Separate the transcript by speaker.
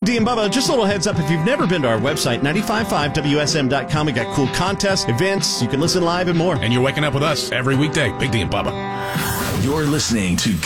Speaker 1: D and Bubba, just a little heads up. If you've never been to our website, 955WSM.com, we got cool contests, events. You can listen live and more.
Speaker 2: And you're waking up with us every weekday. Big D and Bubba.
Speaker 3: You're listening to